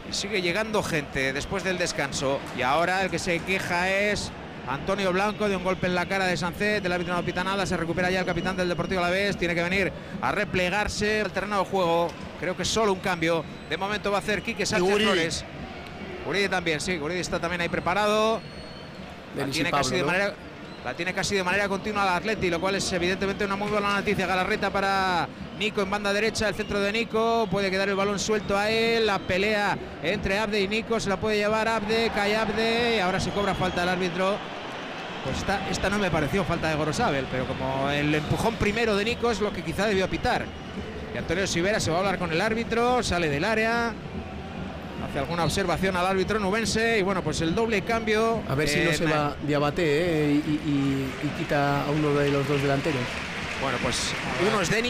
Sigue llegando gente después del descanso. Y ahora el que se queja es Antonio Blanco de un golpe en la cara de Sancet. El árbitro no pita nada. Se recupera ya el capitán del Deportivo Alavés. Tiene que venir a replegarse al terreno de juego. Creo que solo un cambio. De momento va a hacer Quique Sánchez Flores. Guridi también, sí. Guridi está también ahí preparado. La tiene casi de manera continua al Atleti, lo cual es evidentemente una muy buena noticia. Galarreta para Nico en banda derecha, el centro de Nico, puede quedar el balón suelto a él, la pelea entre Abde y Nico, se la puede llevar Abde, cae Abde, y ahora se cobra falta el árbitro. Pues esta no me pareció falta de Gorosabel, pero como el empujón primero de Nico es lo que quizá debió pitar. Y Antonio Sivera se va a hablar con el árbitro, sale del área, hace alguna observación al árbitro nubense y bueno, pues el doble cambio. A ver si no se va Diabate y quita a uno de los dos delanteros. Bueno, pues uno es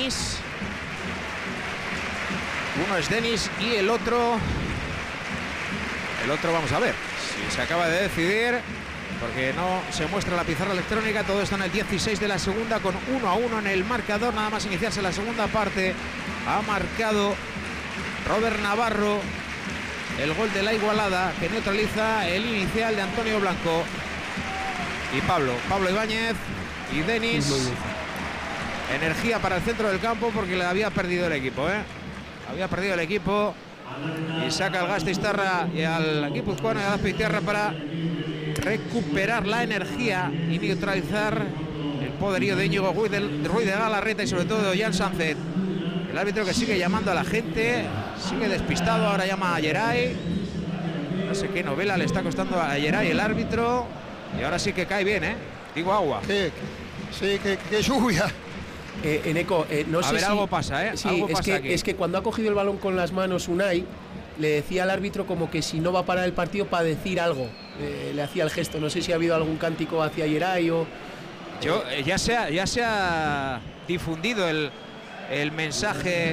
Denis y el otro vamos a ver si se acaba de decidir, porque no se muestra la pizarra electrónica. Todo está en el 16 de la segunda con 1-1 en el marcador, nada más iniciarse la segunda parte. Ha marcado Robert Navarro el gol de la igualada que neutraliza el inicial de Antonio Blanco. Y Pablo Ibáñez y Denis. Energía para el centro del campo porque le había perdido el equipo, había perdido el equipo. Y saca al Gasteiztarra y al guipuzcoano y a Azpeitia para recuperar la energía y neutralizar el poderío de Íñigo Ruiz de Galarreta y sobre todo de Jan Sancet. El árbitro que sigue llamando a la gente, sigue despistado, ahora llama a Yeray. No sé qué novela le está costando a Yeray el árbitro. Y ahora sí que cae bien, digo agua. Sí, que lluvia. Eneco, no sé a ver, algo pasa, sí, algo pasa aquí. Es que cuando ha cogido el balón con las manos Unai, le decía al árbitro como que si no va a parar el partido para decir algo. Le hacía el gesto, no sé si ha habido algún cántico hacia Yeray o... Ya se ha difundido el mensaje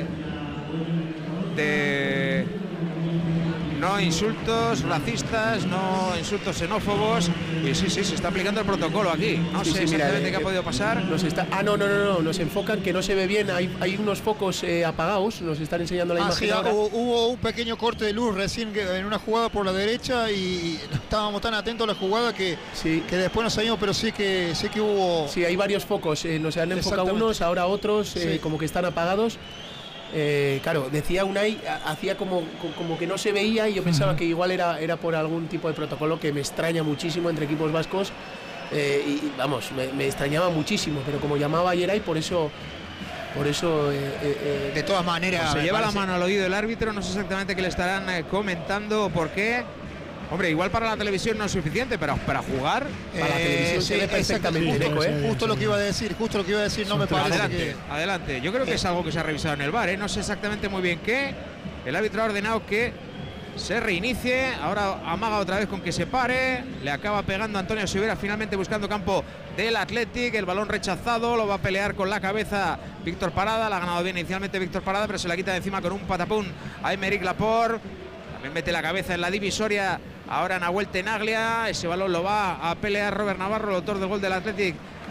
de no insultos racistas, no insultos xenófobos, y sí, se está aplicando el protocolo aquí. No sé exactamente qué ha podido pasar. No, nos enfocan que no se ve bien, hay unos focos apagados, nos están enseñando la imagen. Sí, hubo un pequeño corte de luz recién en una jugada por la derecha y estábamos tan atentos a la jugada que después nos salimos, pero sí que hubo... Sí, hay varios focos, nos han enfocado unos, ahora otros, como que están apagados. Claro, decía Unai, hacía como que no se veía y yo pensaba que igual era por algún tipo de protocolo que me extraña muchísimo entre equipos vascos, y vamos, me extrañaba muchísimo, pero como llamaba ayer ahí, por eso de todas maneras se lleva la mano al oído el árbitro, no sé exactamente qué le estarán comentando o por qué. Hombre, igual para la televisión no es suficiente, pero para jugar, para la televisión se ve perfectamente. Justo lo que iba a decir, no me parece. Adelante. Yo creo que es algo que se ha revisado en el VAR, no sé exactamente muy bien qué. El árbitro ha ordenado que se reinicie, ahora amaga otra vez con que se pare, le acaba pegando Antonio Sivera, finalmente buscando campo del Athletic, el balón rechazado, lo va a pelear con la cabeza Víctor Parada, la ha ganado bien inicialmente Víctor Parada, pero se la quita de encima con un patapún a Aymeric Laporte. También mete la cabeza en la divisoria ahora Nahuel Tenaglia. Ese balón lo va a pelear Robert Navarro, el autor del gol del Athletic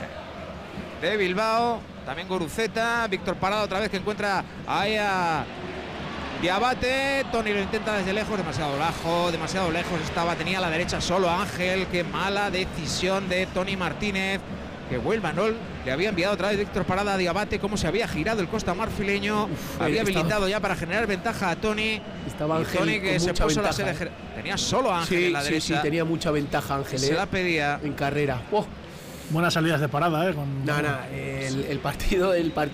de Bilbao. También Guruceta, Víctor Parada otra vez que encuentra ahí a Diabate. Toni lo intenta desde lejos, demasiado lejos estaba, tenía a la derecha solo Ángel. Qué mala decisión de Toni Martínez, que vuelva, ¿no? Le había enviado otra vez Víctor Parada a Diabate, cómo se había girado el costa marfileño. Había habilitado ya para generar ventaja a Toni. Estaba Ángel Toni que se puso la sede. Tenía solo a Ángel en la derecha. Sí, tenía mucha ventaja Ángel. Se la pedía en carrera. Buenas salidas de Parada, el partido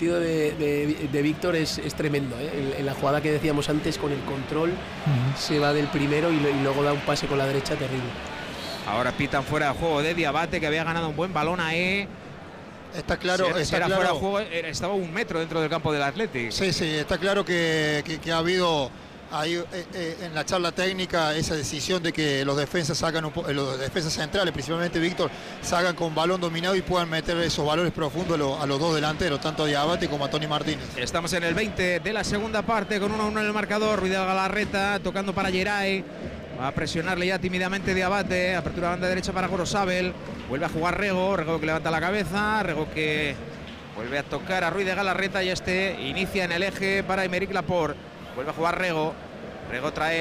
de Víctor es tremendo, en la jugada que decíamos antes, con el control, se va del primero y luego da un pase con la derecha terrible. Ahora pitan fuera de juego de Diabate, que había ganado un buen balón ahí. Está claro, fuera de juego, estaba 1 metro dentro del campo del Athletic. Sí, está claro que ha habido ahí en la charla técnica esa decisión de que los defensas los defensas centrales, principalmente Víctor, salgan con balón dominado y puedan meter esos balones profundos a los dos delanteros, tanto a Diabate como a Toni Martínez. Estamos en el 20 de la segunda parte con 1-1 en el marcador. Ruiz de Galarreta tocando para Yeray. Va a presionarle ya tímidamente Diabate. Apertura banda derecha para Gorosabel. Vuelve a jugar Rego que levanta la cabeza. Rego que vuelve a tocar a Ruiz de Galarreta y inicia en el eje para Aymeric Laporte. Vuelve a jugar Rego trae